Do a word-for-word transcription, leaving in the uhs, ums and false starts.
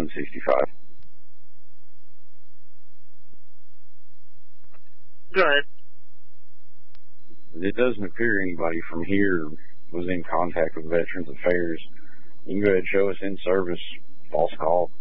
one sixty-five. Go ahead. It doesn't appear anybody from here was in contact with Veterans Affairs. You can go ahead and show us in service, false call.